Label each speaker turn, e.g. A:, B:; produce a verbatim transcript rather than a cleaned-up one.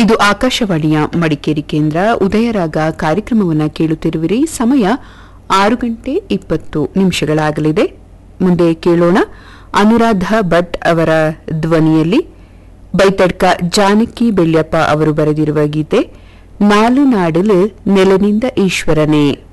A: ಇದು ಆಕಾಶವಾಣಿಯ ಮಡಿಕೇರಿ ಕೇಂದ್ರ. ಉದಯರಾಗ ಕಾರ್ಯಕ್ರಮವನ್ನು ಕೇಳುತ್ತಿರುವಿರಿ. ಸಮಯ ಆರು ಗಂಟೆ ಇಪ್ಪತ್ತು ನಿಮಿಷಗಳಾಗಲಿದೆ. ಮುಂದೆ ಕೇಳೋಣ ಅನುರಾಧ ಭಟ್ ಅವರ ಧ್ವನಿಯಲ್ಲಿ ಬೈತಡ್ಕ ಜಾನಕಿ ಬೆಳ್ಯಪ್ಪ ಅವರು ಬರೆದಿರುವ ಗೀತೆ ನಾಲು ನಾಡಲು ನೆಲನಿಂದ ಈಶ್ವರನೇ.